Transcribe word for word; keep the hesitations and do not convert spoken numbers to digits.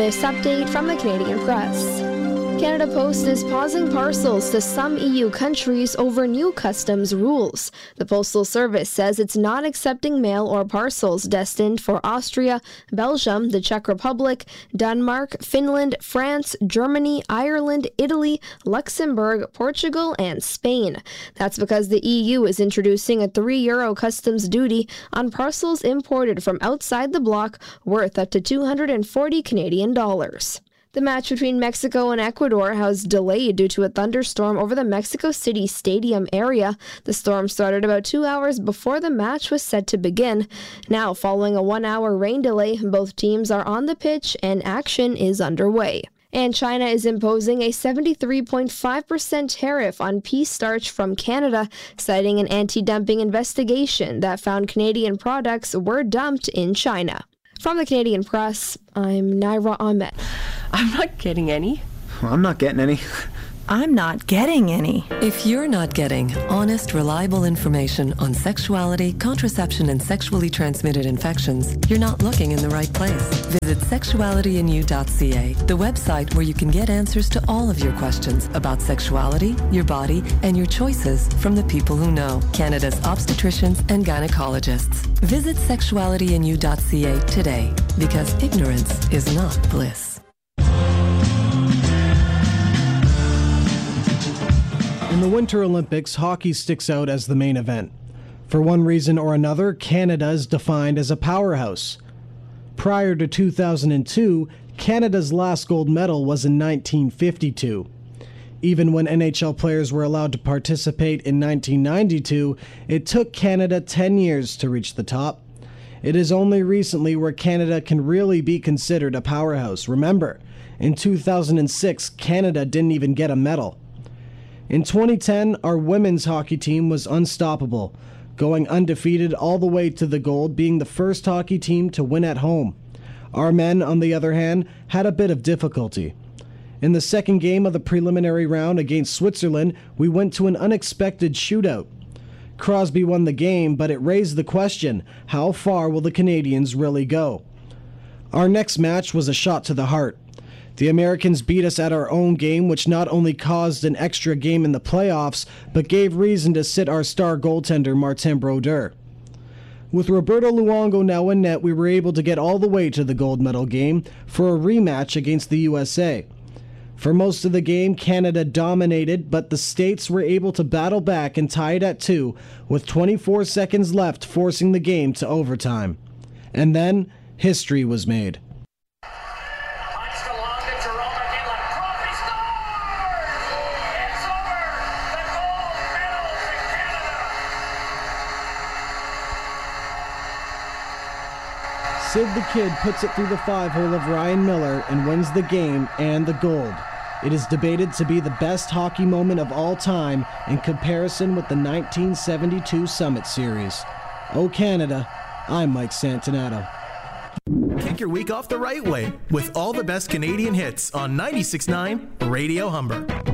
this update from the Canadian Press. Canada Post is pausing parcels to some E U countries over new customs rules. The Postal Service says it's not accepting mail or parcels destined for Austria, Belgium, the Czech Republic, Denmark, Finland, France, Germany, Ireland, Italy, Luxembourg, Portugal, and Spain. That's because the E U is introducing a three euro customs duty on parcels imported from outside the bloc worth up to two hundred forty Canadian dollars. The match between Mexico and Ecuador was delayed due to a thunderstorm over the Mexico City Stadium area. The storm started about two hours before the match was set to begin. Now, following a one-hour rain delay, both teams are on the pitch and action is underway. And China is imposing a seventy-three point five percent tariff on pea starch from Canada, citing an anti-dumping investigation that found Canadian products were dumped in China. From the Canadian Press, I'm Naira Ahmed. I'm not getting any. Well, I'm not getting any. I'm not getting any. If you're not getting honest, reliable information on sexuality, contraception, and sexually transmitted infections, you're not looking in the right place. Visit sexuality in you dot c a, the website where you can get answers to all of your questions about sexuality, your body, and your choices from the people who know, Canada's obstetricians and gynecologists. Visit sexuality in you dot c a today, because ignorance is not bliss. In the Winter Olympics, hockey sticks out as the main event. For one reason or another, Canada is defined as a powerhouse. Prior to two thousand two, Canada's last gold medal was in nineteen fifty-two. Even when N H L players were allowed to participate in nineteen ninety-two, it took Canada ten years to reach the top. It is only recently where Canada can really be considered a powerhouse. Remember, in two thousand six, Canada didn't even get a medal. In twenty ten, our women's hockey team was unstoppable, going undefeated all the way to the gold, being the first hockey team to win at home. Our men, on the other hand, had a bit of difficulty. In the second game of the preliminary round against Switzerland, we went to an unexpected shootout. Crosby won the game, but it raised the question, how far will the Canadians really go? Our next match was a shot to the heart. The Americans beat us at our own game, which not only caused an extra game in the playoffs, but gave reason to sit our star goaltender Martin Brodeur. With Roberto Luongo now in net, we were able to get all the way to the gold medal game for a rematch against the U S A. For most of the game, Canada dominated, but the States were able to battle back and tie it at two, with twenty-four seconds left, forcing the game to overtime. And then, history was made. Sid the Kid puts it through the five-hole of Ryan Miller and wins the game and the gold. It is debated to be the best hockey moment of all time in comparison with the nineteen seventy-two Summit Series. Oh Canada, I'm Mike Santanato. Kick your week off the right way with all the best Canadian hits on ninety-six point nine Radio Humber.